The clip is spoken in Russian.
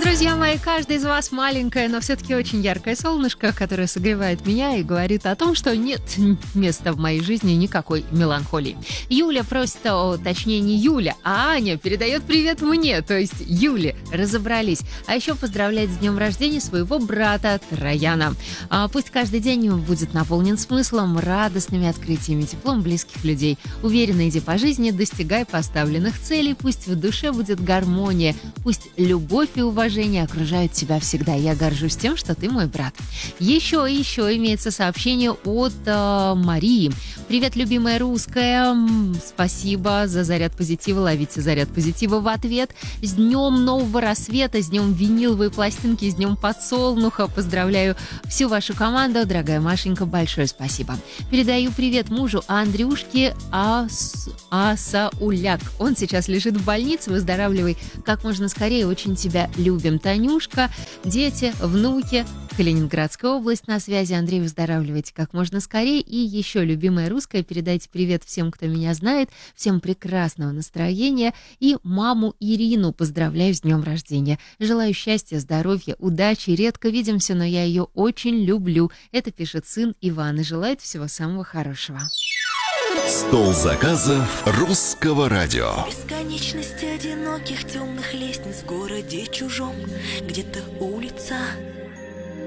Друзья мои, каждый из вас маленькое, но все-таки очень яркое солнышко, которое согревает меня и говорит о том, что нет места в моей жизни никакой меланхолии. Юля просит, точнее не Юля, а Аня передает привет мне, то есть Юле. Разобрались. А еще поздравляет с днем рождения своего брата Трояна. Пусть каждый день будет наполнен смыслом, радостными открытиями, теплом близких людей. Уверенно иди по жизни, достигай поставленных целей, пусть в душе будет гармония, пусть любовь и уважение окружают тебя всегда. Я горжусь тем, что ты мой брат. Еще имеется сообщение от Марии. Привет, любимая русская. Спасибо за заряд позитива. Ловите заряд позитива в ответ. С днем нового рассвета, с днем виниловой пластинки, с днем подсолнуха. Поздравляю всю вашу команду. Дорогая Машенька, большое спасибо. Передаю привет мужу Андрюшке Асауляк. Он сейчас лежит в больнице. Выздоравливай как можно скорее. Очень тебя любим. Танюшка, дети, внуки, Калининградская область на связи. Андрей, выздоравливайте как можно скорее. И еще, любимая русская, передайте привет всем, кто меня знает, всем прекрасного настроения. И маму Ирину поздравляю с днем рождения. Желаю счастья, здоровья, удачи. Редко видимся, но я ее очень люблю. Это пишет сын Иван и желает всего самого хорошего. Стол заказов русского радио. Бесконечность одиноких темных лестниц в городе чужом. Где-то улица